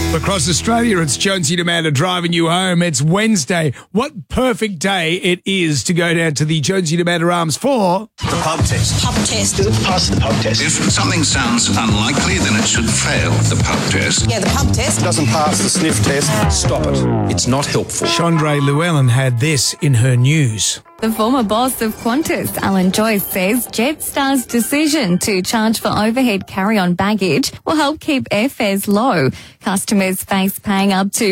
Across Australia, it's Jonesy and Amanda driving you home. It's Wednesday. What perfect day it is to go down to the Jonesy and Amanda Arms for... The pub test. Pub test. Does it pass the pub test? If something sounds unlikely, then it should fail the pub test. Yeah, the pub test. Doesn't pass the sniff test. Stop it. It's not helpful. Chandra Llewellyn had this in her news. The former boss of Qantas, Alan Joyce, says Jetstar's decision to charge for overhead carry-on baggage will help keep airfares low. Customers face paying up to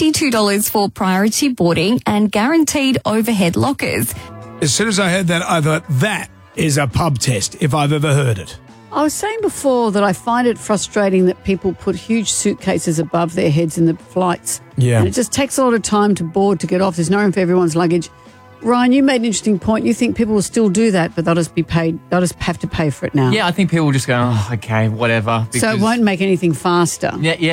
$52 for priority boarding and guaranteed overhead lockers. As soon as I heard that, I thought that is a pub test, if I've ever heard it. I was saying before that I find it frustrating that people put huge suitcases above their heads in the flights. Yeah. And it just takes a lot of time to board, to get off. There's no room for everyone's luggage. Ryan, you made an interesting point. You think people will still do that, but they'll just be paid. They'll just have to pay for it now. Yeah, I think people will just go, oh, okay, whatever. So it won't make anything faster.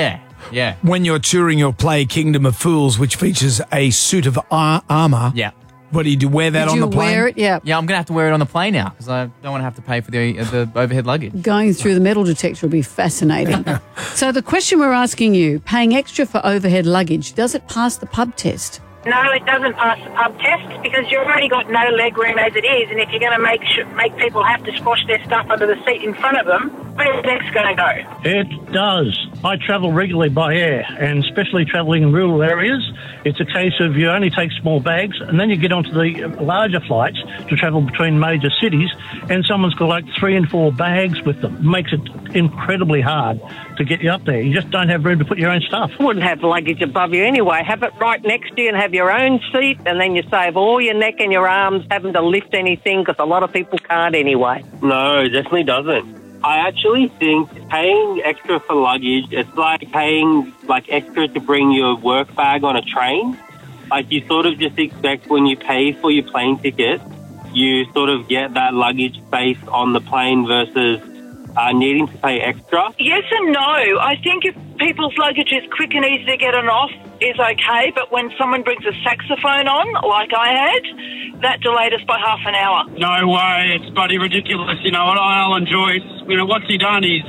Yeah. When you're touring your play Kingdom of Fools, which features a suit of armour, Yeah. what do you do? Wear that Did on you the plane? wear it? Yeah. Yeah, I'm going to have to wear it on the plane now because I don't want to have to pay for the overhead luggage. Going through the metal detector will be fascinating. So the question we're asking you, paying extra for overhead luggage, does it pass the pub test? No, it doesn't pass the pub test because you've already got no leg room as it is, and if you're going to make people have to squash their stuff under the seat in front of them, where's next going to go? It does. I travel regularly by air, and especially travelling in rural areas, it's a case of you only take small bags, and then you get onto the larger flights to travel between major cities, and someone's got like 3 and 4 bags with them. It makes it incredibly hard to get you up there. You just don't have room to put your own stuff. You wouldn't have luggage above you anyway. Have it right next to you and have your own seat, and then you save all your neck and your arms having to lift anything because a lot of people can't anyway. No, it definitely doesn't. I actually think paying extra for luggage, it's like paying extra to bring your work bag on a train. Like you sort of just expect when you pay for your plane ticket, you sort of get that luggage space on the plane versus needing to pay extra. Yes and no. I think if people's luggage is quick and easy to get on and off is okay, but when someone brings a saxophone on, like I had, that delayed us by half an hour. No way, it's bloody ridiculous. You know what, Alan Joyce, what's he done? He's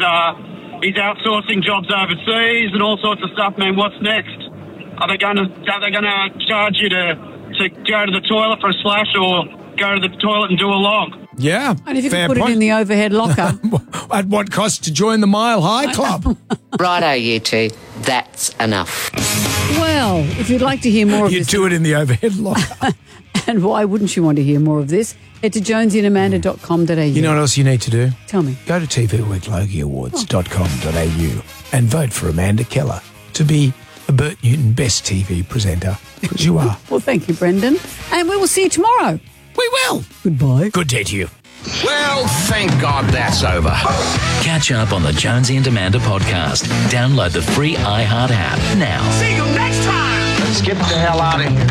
outsourcing jobs overseas and all sorts of stuff, man. What's next? Are they going to charge you to go to the toilet for a splash or go to the toilet and do a log? Yeah, and if you could put it in the overhead locker. At what cost to join the Mile High Club? Righto, you two. That's enough. Well, if you'd like to hear more of this... You do it in the overhead locker. And why wouldn't you want to hear more of this? Head to jonesyandamanda.com.au. You know what else you need to do? Tell me. Go to tvweeklogieawards.com.au and vote for Amanda Keller to be a Bert Newton Best TV presenter, because you are. Well, thank you, Brendan. And we will see you tomorrow. We will. Goodbye. Good day to you. Well, thank God that's over. Catch up on the Jonesy and Amanda podcast. Download the free iHeart app now. See you next time. Let's get the hell out of here.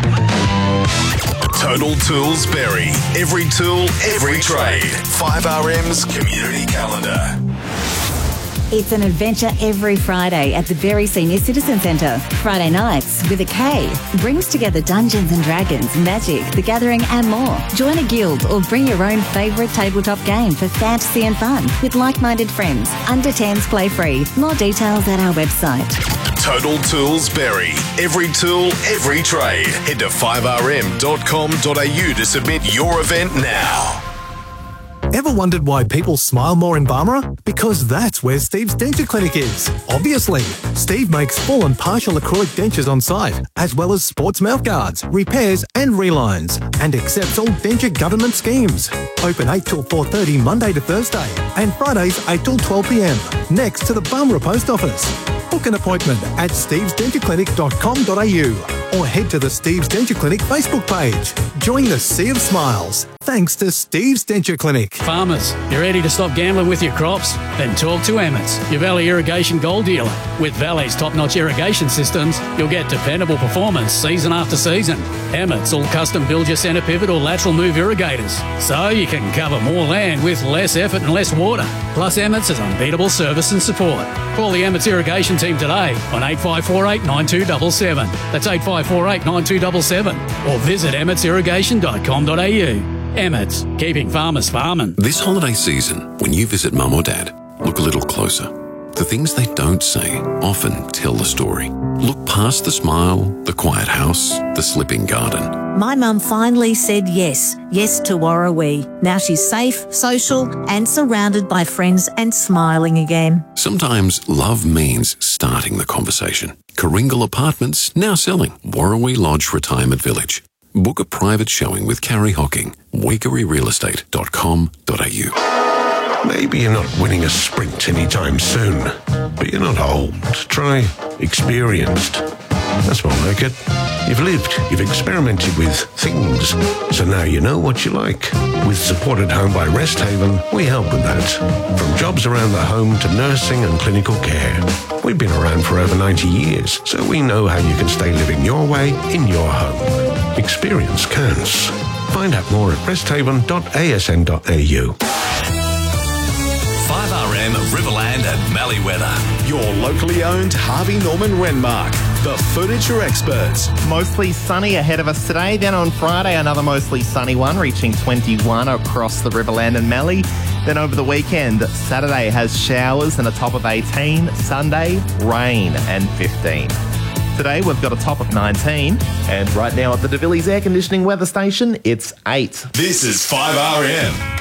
Total Tools Berry. Every tool, every trade. 5RM's community calendar. It's an adventure every Friday at the Berry Senior Citizen Centre. Friday nights with a K brings together Dungeons and Dragons, Magic, The Gathering and more. Join a guild or bring your own favourite tabletop game for fantasy and fun with like-minded friends. Under 10s play free. More details at our website. Total Tools Berry. Every tool, every trade. Head to 5rm.com.au to submit your event now. Ever wondered why people smile more in Barmera? Because that's where Steve's Denture Clinic is. Obviously, Steve makes full and partial acrylic dentures on site, as well as sports mouth guards, repairs and relines, and accepts all denture government schemes. Open 8 till 4:30 Monday to Thursday, and Fridays 8 till 12 p.m, next to the Barmera Post Office. Book an appointment at stevesdentureclinic.com.au or head to the Steve's Denture Clinic Facebook page. Join the Sea of Smiles, thanks to Steve's Denture Clinic. Farmers, you ready to stop gambling with your crops? Then talk to Emmett's, your Valley Irrigation Gold dealer. With Valley's top-notch irrigation systems, you'll get dependable performance season after season. Emmett's will custom build your centre pivot or lateral move irrigators, so you can cover more land with less effort and less water. Plus, Emmett's has unbeatable service and support. Call the Emmett's Irrigation team today on 8548 9277. That's 8548 9277. Or visit emmetsirrigation.com.au. Emmett's, keeping farmers farming. This holiday season, when you visit Mum or Dad, look a little closer. The things they don't say often tell the story. Look past the smile, the quiet house, the slipping garden. My mum finally said yes to Warrawee. Now she's safe, social and surrounded by friends and smiling again. Sometimes love means starting the conversation. Karingal Apartments now selling Warrawee Lodge Retirement Village. Book a private showing with Carrie Hocking. wakeryrealestate.com.au. Maybe you're not winning a sprint anytime soon, but you're not old. Try experienced. That's more like it. You've lived, you've experimented with things, so now you know what you like. With Supported Home by Resthaven, we help with that. From jobs around the home to nursing and clinical care. We've been around for over 90 years, so we know how you can stay living your way in your home. Experience counts. Find out more at resthaven.asn.au. 5RM Riverland and Malleeweather. Your locally owned Harvey Norman Renmark. The furniture experts. Mostly sunny ahead of us today. Then on Friday, another mostly sunny one, reaching 21 across the Riverland and Mallee. Then over the weekend, Saturday has showers and a top of 18. Sunday, rain and 15. Today, we've got a top of 19. And right now at the De Villiers Air Conditioning Weather Station, it's 8. This is 5RM.